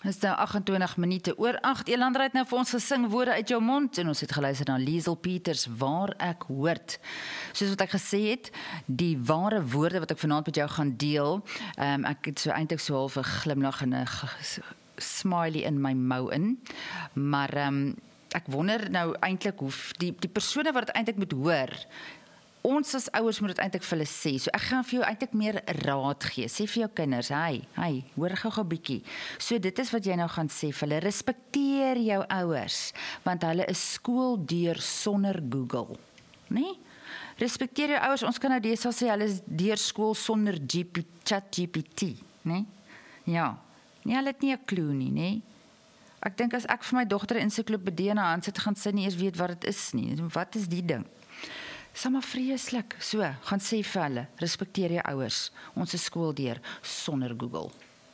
is nou 28 minute oor 8. Elandra het nou vir ons gesing Woorde uit jou mond en ons het geluister na Liesel Peters, Waar ek hoort. Soos wat ek gesê het, die ware woorde wat ek vanaand met jou gaan deel, ek het so eintlik so half 'n glimlag en 'n smiley in my mou in, maar ek wonder nou eintlik hoe die persone wat dit eintlik moet hoor, ons as ouers moet dit eintlik vir hulle sê. So ek gaan vir jou eintlik meer raad gee. Sê vir jou kinders, hey, hoor gou bietjie. So dit is wat jy nou gaan sê vir hulle. Respekteer jou ouers, want hulle is skooldeur sonder Google. Nee? Respekteer jou ouers. Ons kan nou deesdae sê hulle is deur skool sonder ChatGPT, nee? Ja. Nee, hulle het nie 'n klou nie, nee? Ek dink as ek vir my dogter 'n ensiklopedie in haar hand sit, gaan sy nie eers weet wat dit is nie. Wat is die ding? Dis maar vreeslik. So, gaan sê vir hulle, respekteer jou ouers. Ons is skooldeur sonder Google.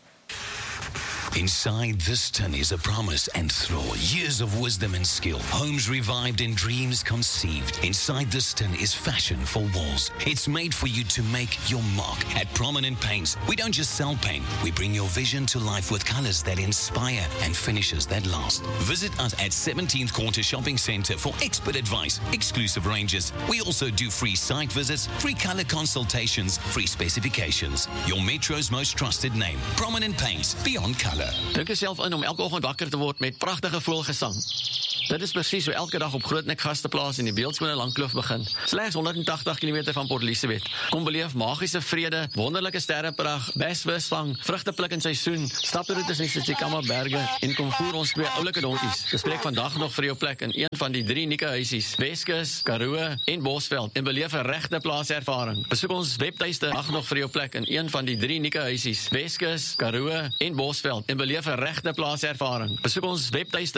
Inside this tin is a promise and throw, years of wisdom and skill, homes revived and dreams conceived. Inside this tin is fashion for walls. It's made for you to make your mark. At Prominent Paints, we don't just sell paint, we bring your vision to life with colors that inspire and finishes that last. Visit us at 17th Quarter Shopping Centre for expert advice, exclusive ranges. We also do free site visits, free color consultations, free specifications. Your Metro's most trusted name, Prominent Paints, beyond color. Druk jouself in om elke oggend wakker te word met pragtige voëlgesang. Dit is presies hoe elke dag op Grootnik Gasteplaas in die Beeldskone Langkloof begin. Slegs 180 km van Port Elizabeth. Kom beleef magiese vrede, wonderlike sterrepragt, besvisvang, vrugtepluk in seisoen, staproetes in die Tsitsikamma berge en kom voer ons 2 oulike donkies. Bespreek vandag nog vir jou plek in een van die 3 unieke huisies, Weskus, Karoo en Bosveld en beleef 'n regte plaaservaring. Besoek ons webtuiste vandag nog vir jou plek in een van die 3 unieke huisies, Weskus, Karoo en Bosveld en beleef 'n regte plaaservaring. Besoek ons webtuiste